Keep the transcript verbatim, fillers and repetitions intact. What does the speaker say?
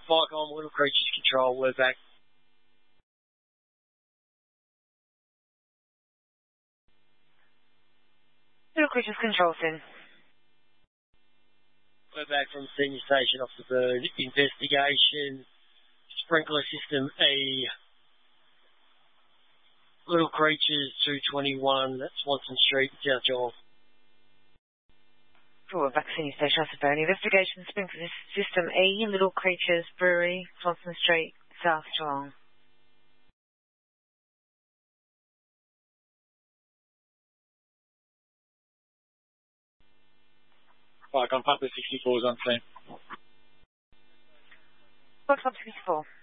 Vicom, Little Creatures Control, we're back. Little Creatures Control, Sin. We're back from Senior Station off the bird. Investigation. Sprinkler System E. Little Creatures two twenty-one. That's Swanson Street, South Geelong. We're back Senior Station off the bird. Investigation Sprinkler System E. Little Creatures Brewery, Swanson Street, South Geelong. Vicom, Papa sixty-four is on scene. Vicom sixty-four.